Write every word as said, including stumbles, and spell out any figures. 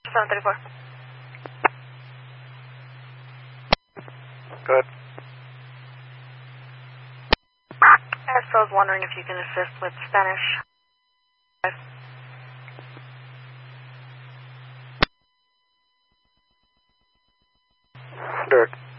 seven thirty-four. Good. So I was wondering if you can assist with Spanish. Dirk.